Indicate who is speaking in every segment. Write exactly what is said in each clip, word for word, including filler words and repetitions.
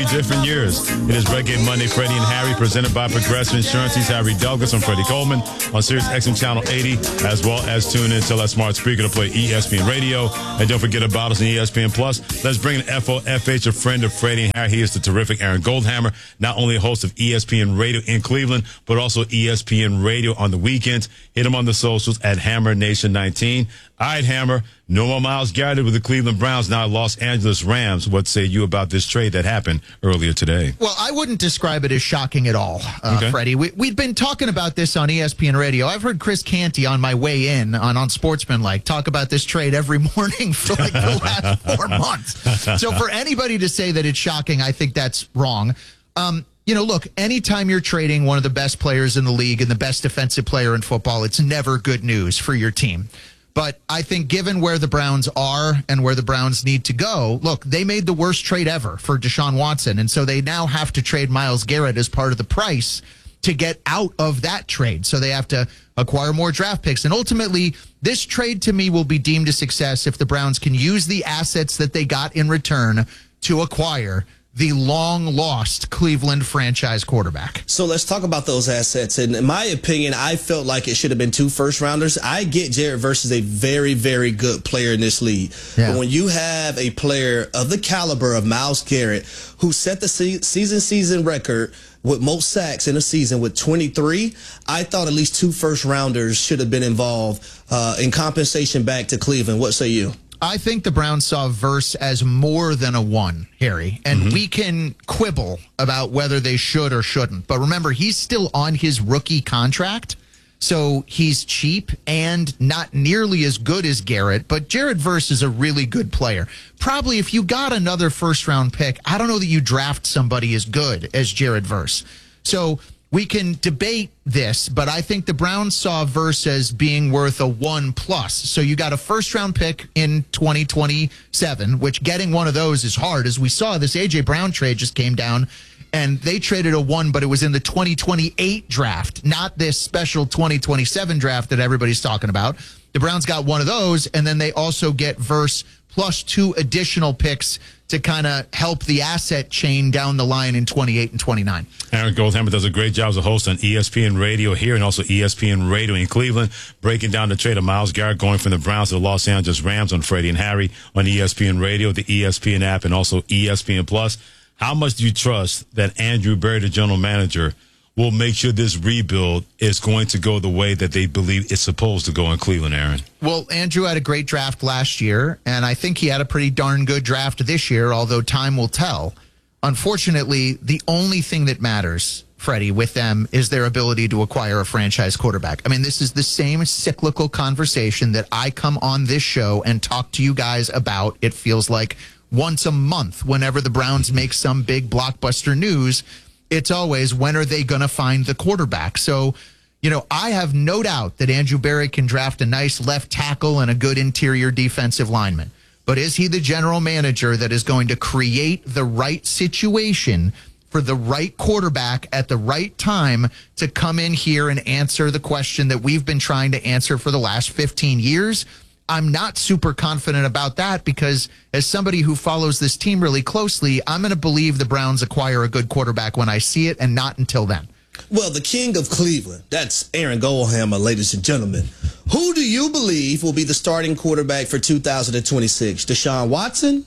Speaker 1: Different years. It is Reggae Monday, Freddie and Harry, presented by Progressive Insurance. He's Harry Douglas. I'm Freddie Coleman on Sirius X M Channel eighty, as well as tune in to that smart speaker to play E S P N Radio. And don't forget about us on E S P N Plus. Let's bring in F O F H, a friend of Freddie and Harry. He is the terrific Aaron Goldhammer, not only a host of E S P N Radio in Cleveland, but also E S P N Radio on the weekends. Hit him on the socials at Hammer Nation nineteen. All right, Hammer. No more Myles Garrett with the Cleveland Browns, now Los Angeles Rams. What say you about this trade that happened earlier today?
Speaker 2: Well, I wouldn't describe it as shocking at all, uh,
Speaker 1: okay.
Speaker 2: Freddie. We, we'd been talking about this on E S P N Radio. I've heard Chris Canty on my way in on, on Sportsmanlike talk about this trade every morning for like the last four months. So for anybody to say that it's shocking, I think that's wrong. Um, you know, look, anytime you're trading one of the best players in the league and the best defensive player in football, it's never good news for your team. But I think given where the Browns are and where the Browns need to go, look, they made the worst trade ever for Deshaun Watson. And so they now have to trade Myles Garrett as part of the price to get out of that trade. So they have to acquire more draft picks. And ultimately, this trade to me will be deemed a success if the Browns can use the assets that they got in return to acquire the long-lost Cleveland franchise quarterback.
Speaker 3: So let's talk about those assets. And in my opinion, I felt like it should have been two first-rounders. I get Jared Verse is a very, very good player in this league. Yeah. But when you have a player of the caliber of Myles Garrett, who set the season-season record with most sacks in a season with twenty-three, I thought at least two first-rounders should have been involved uh, in compensation back to Cleveland. What say you?
Speaker 2: I think the Browns saw Verse as more than a one, Harry, and mm-hmm. we can quibble about whether they should or shouldn't. But remember, he's still on his rookie contract, so he's cheap and not nearly as good as Garrett. But Jared Verse is a really good player. Probably if you got another first-round pick, I don't know that you draft somebody as good as Jared Verse. So we can debate this, but I think the Browns saw Verse as being worth a one plus. So you got a first round pick in twenty twenty-seven, which getting one of those is hard. As we saw, this A J Brown trade just came down and they traded a one, but it was in the twenty twenty-eight draft, not this special twenty twenty-seven draft that everybody's talking about. The Browns got one of those, and then they also get Verse plus two additional picks to kind of help the asset chain down the line in twenty-eight and twenty-nine.
Speaker 1: Aaron Goldhammer does a great job as a host on E S P N Radio here and also E S P N Radio in Cleveland, breaking down the trade of Myles Garrett going from the Browns to the Los Angeles Rams on Freddie and Harry on E S P N Radio, the E S P N app, and also E S P N Plus. How much do you trust that Andrew Berry, the general manager, will make sure this rebuild is going to go the way that they believe it's supposed to go in Cleveland, Aaron?
Speaker 2: Well, Andrew had a great draft last year, and I think he had a pretty darn good draft this year, although time will tell. Unfortunately, the only thing that matters, Freddie, with them is their ability to acquire a franchise quarterback. I mean, this is the same cyclical conversation that I come on this show and talk to you guys about. It feels like once a month whenever the Browns make some big blockbuster news. It's always, when are they going to find the quarterback? So, you know, I have no doubt that Andrew Berry can draft a nice left tackle and a good interior defensive lineman. But is he the general manager that is going to create the right situation for the right quarterback at the right time to come in here and answer the question that we've been trying to answer for the last fifteen years? I'm not super confident about that because as somebody who follows this team really closely, I'm going to believe the Browns acquire a good quarterback when I see it and not until then.
Speaker 3: Well, the king of Cleveland, that's Aaron Goldhammer, ladies and gentlemen. Who do you believe will be the starting quarterback for two thousand twenty-six? Deshaun Watson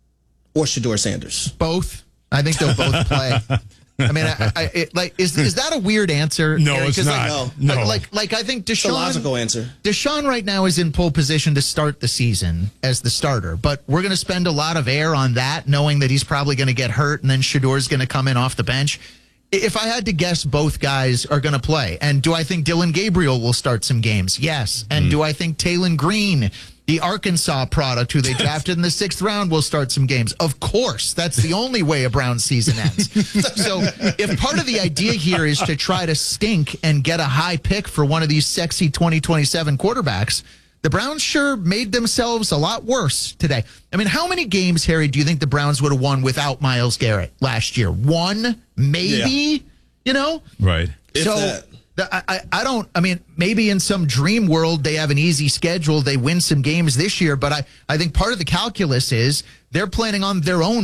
Speaker 3: or Shedeur Sanders?
Speaker 2: Both. I think they'll both play. I mean, I, I, it, like, is is that a weird answer?
Speaker 1: No, Aaron? It's not.
Speaker 3: Like,
Speaker 1: no,
Speaker 3: no.
Speaker 2: Like, like I think Deshaun.
Speaker 3: It's a logical answer.
Speaker 2: Deshaun right now is in pole position to start the season as the starter, but we're going to spend a lot of air on that, knowing that he's probably going to get hurt, and then Shedeur's going to come in off the bench. If I had to guess, both guys are going to play. And do I think Dylan Gabriel will start some games? Yes. And mm. do I think Taylon Green, the Arkansas product who they drafted in the sixth round, will start some games? Of course. That's the only way a Browns season ends. So if part of the idea here is to try to stink and get a high pick for one of these sexy twenty twenty-seven quarterbacks, the Browns sure made themselves a lot worse today. I mean, how many games, Harry, do you think the Browns would have won without Myles Garrett last year? One? Maybe? Yeah. You know?
Speaker 1: Right.
Speaker 3: If
Speaker 2: so
Speaker 3: that.
Speaker 2: I, I, I don't, I mean, maybe in some dream world they have an easy schedule, they win some games this year, but I, I think part of the calculus is they're planning on their own big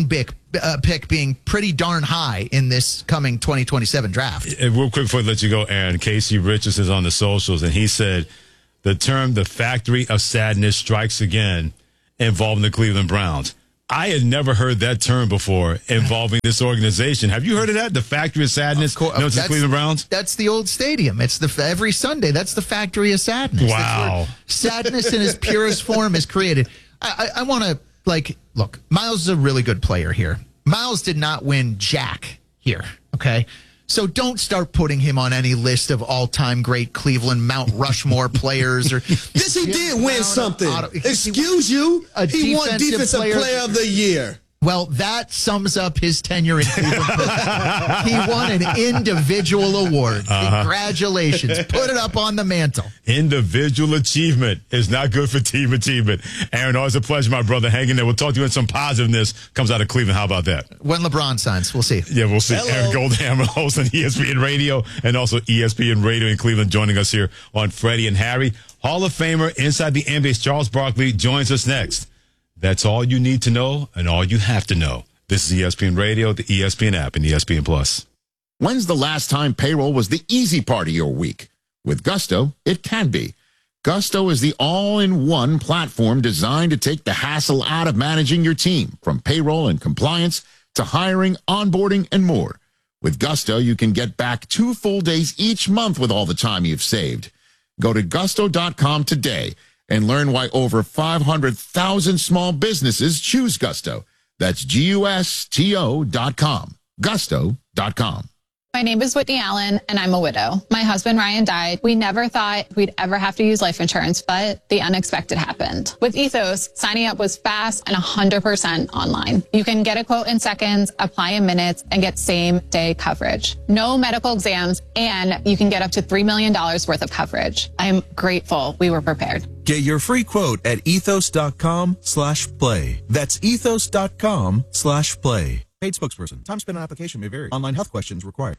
Speaker 2: uh, pick being pretty darn high in this coming twenty twenty-seven draft.
Speaker 1: And real quick before I let you go, Aaron, Casey Richards is on the socials, and he said the term "the factory of sadness" strikes again involving the Cleveland Browns. I had never heard that term before involving this organization. Have you heard of that? The Factory of Sadness?
Speaker 2: Of course,
Speaker 1: no, it's the Cleveland Browns?
Speaker 2: That's the old stadium. It's the every Sunday. That's the Factory of Sadness.
Speaker 1: Wow.
Speaker 2: Sadness in its purest form is created. I, I, I want to, like, look, Miles is a really good player here. Miles did not win jack here, okay? So don't start putting him on any list of all-time great Cleveland Mount Rushmore players. Or
Speaker 3: yes, he did win something. Auto, Excuse you.
Speaker 2: A
Speaker 3: he won Defensive Player, player of the Year.
Speaker 2: Well, that sums up his tenure in Cleveland. He won an individual award. Uh-huh. Congratulations. Put it up on the mantle.
Speaker 1: Individual achievement is not good for team achievement. Aaron, always a pleasure, my brother. Hang in there. We'll talk to you when some positiveness comes out of Cleveland. How about that?
Speaker 2: When LeBron signs, we'll see.
Speaker 1: Yeah, we'll see.
Speaker 3: Hello.
Speaker 1: Aaron Goldhammer, host on E S P N Radio and also E S P N Radio in Cleveland, joining us here on Freddie and Harry. Hall of Famer inside the N B A's Charles Barkley joins us next. That's all you need to know and all you have to know. This is E S P N Radio, the E S P N app, and E S P N Plus.
Speaker 4: When's the last time payroll was the easy part of your week? With Gusto, it can be. Gusto is the all-in-one platform designed to take the hassle out of managing your team, from payroll and compliance to hiring, onboarding, and more. With Gusto, you can get back two full days each month with all the time you've saved. Go to gusto dot com today and learn why over five hundred thousand small businesses choose Gusto. That's G U S T O dot com. Gusto dot com.
Speaker 5: My name is Whitney Allen, and I'm a widow. My husband, Ryan, died. We never thought we'd ever have to use life insurance, but the unexpected happened. With Ethos, signing up was fast and one hundred percent online. You can get a quote in seconds, apply in minutes, and get same-day coverage. No medical exams, and you can get up to three million dollars worth of coverage. I'm grateful we were prepared.
Speaker 6: Get your free quote at ethos dot com slash play. That's ethos dot com slash play. Paid spokesperson. Time spent on application may vary. Online health questions required.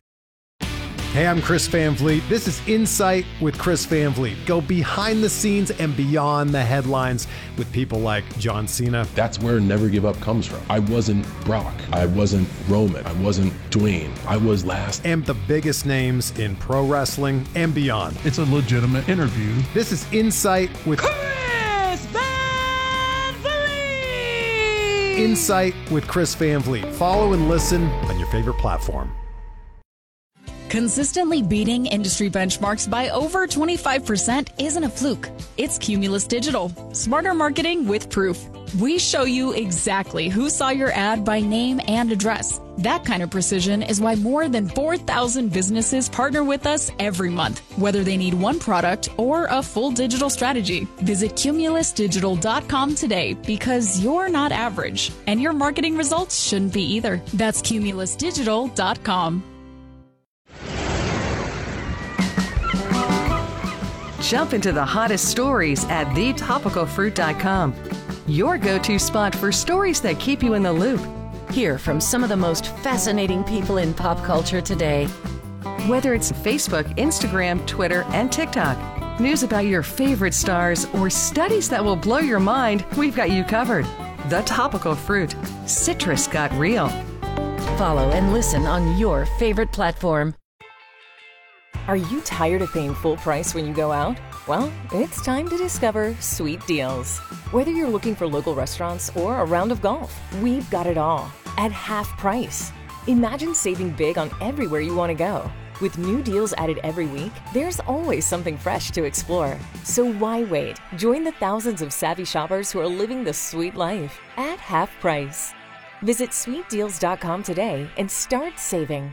Speaker 7: Hey, I'm Chris Van Vliet. This is Insight with Chris Van Vliet. Go behind the scenes and beyond the headlines with people like John Cena.
Speaker 8: That's where Never Give Up comes from. I wasn't Brock. I wasn't Roman. I wasn't Dwayne. I was last.
Speaker 7: And the biggest names in pro wrestling and beyond.
Speaker 9: It's a legitimate interview.
Speaker 7: This is Insight with
Speaker 10: Chris Van Vliet.
Speaker 7: Insight with Chris Van Vliet. Follow and listen on your favorite platform.
Speaker 11: Consistently beating industry benchmarks by over twenty-five percent isn't a fluke. It's Cumulus Digital. Smarter marketing with proof. We show you exactly who saw your ad by name and address. That kind of precision is why more than four thousand businesses partner with us every month, whether they need one product or a full digital strategy. Visit cumulus digital dot com today, because you're not average, and your marketing results shouldn't be either. That's cumulus digital dot com.
Speaker 12: Jump into the hottest stories at the topical fruit dot com. Your go-to spot for stories that keep you in the loop. Hear from some of the most fascinating people in pop culture today. Whether it's Facebook, Instagram, Twitter, and TikTok, news about your favorite stars, or studies that will blow your mind, we've got you covered. The Topical Fruit. Citrus got real.
Speaker 13: Follow and listen on your favorite platform.
Speaker 14: Are you tired of paying full price when you go out? Well, it's time to discover Sweet Deals. Whether you're looking for local restaurants or a round of golf, we've got it all at half price. Imagine saving big on everywhere you want to go. With new deals added every week, there's always something fresh to explore. So why wait? Join the thousands of savvy shoppers who are living the sweet life at half price. Visit sweet deals dot com today and start saving.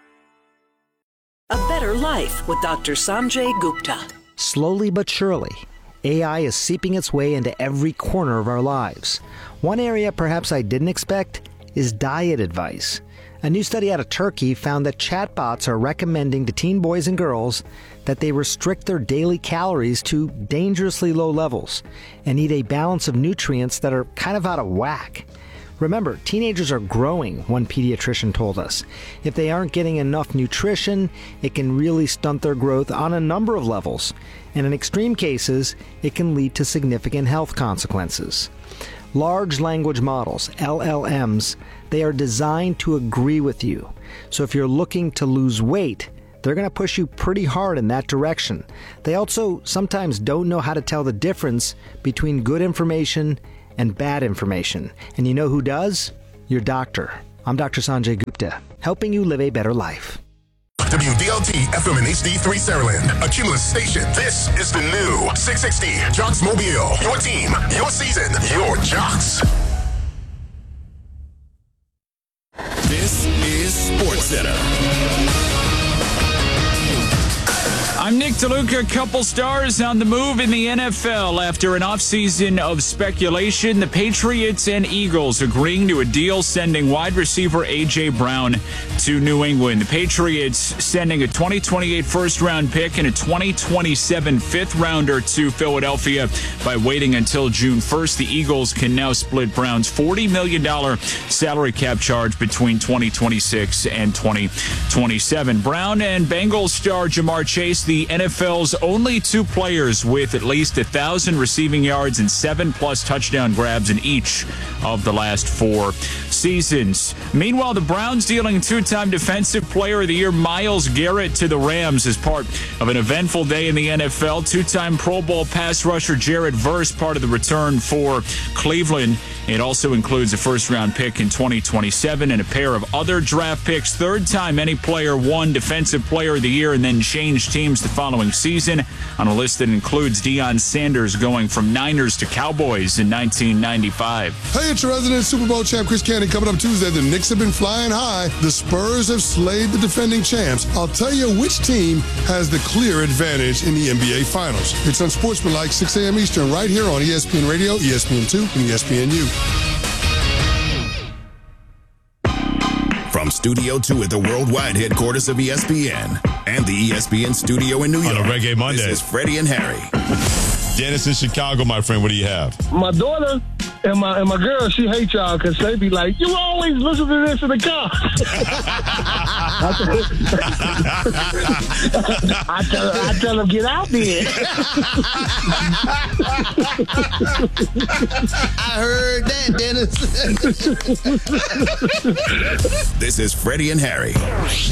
Speaker 15: A Better Life with Doctor Sanjay Gupta.
Speaker 16: Slowly but surely, A I is seeping its way into every corner of our lives. One area perhaps I didn't expect is diet advice. A new study out of Turkey found that chatbots are recommending to teen boys and girls that they restrict their daily calories to dangerously low levels and eat a balance of nutrients that are kind of out of whack. Remember, teenagers are growing, one pediatrician told us. If they aren't getting enough nutrition, it can really stunt their growth on a number of levels. And in extreme cases, it can lead to significant health consequences. Large language models, L L Ms, they are designed to agree with you. So if you're looking to lose weight, they're going to push you pretty hard in that direction. They also sometimes don't know how to tell the difference between good information and bad information. And you know who does? Your doctor. I'm Doctor Sanjay Gupta, helping you live a better life.
Speaker 17: W D L T F M and H D three Saraland, a Cumulus station. This is the new six sixty Jocks Mobile. Your team, your season, your Jocks.
Speaker 18: This is SportsCenter. I'm Nick DeLuca. Couple stars on the move in the N F L after an offseason of speculation. The Patriots and Eagles agreeing to a deal sending wide receiver A J. Brown to New England. The Patriots sending a twenty twenty-eight first-round pick and a twenty twenty-seven fifth-rounder to Philadelphia by waiting until June first. The Eagles can now split Brown's forty million dollars salary cap charge between twenty twenty-six and twenty twenty-seven. Brown and Bengals star Jamar Chase, the N F L's only two players with at least one thousand receiving yards and seven-plus touchdown grabs in each of the last four seasons. Meanwhile, the Browns dealing two-time Defensive Player of the Year Myles Garrett to the Rams as part of an eventful day in the N F L. Two-time Pro Bowl pass rusher Jared Verse part of the return for Cleveland. It also includes a first-round pick in twenty twenty-seven and a pair of other draft picks. Third time any player won Defensive Player of the Year and then changed teams the following season on a list that includes Deion Sanders going from Niners to Cowboys in nineteen ninety-five.
Speaker 19: Hey, it's your resident Super Bowl champ Chris Cannon. Coming up Tuesday, the Knicks have been flying high. The Spurs have slayed the defending champs. I'll tell you which team has the clear advantage in the N B A Finals. It's on Sportsmanlike, six a.m. Eastern, right here on E S P N Radio, E S P N two, and E S P N U.
Speaker 18: From Studio two at the worldwide headquarters of E S P N and the E S P N studio in New York.
Speaker 1: On a Reggae Monday.
Speaker 18: This is Freddie and Harry.
Speaker 1: Dennis in Chicago, my friend, what do you have?
Speaker 20: My daughter and my and my girl, she hates y'all because they be like, you always listen to this in the car. I, tell, I, tell, I tell them, get out there.
Speaker 2: I heard that, Dennis.
Speaker 18: This is Freddie and Harry.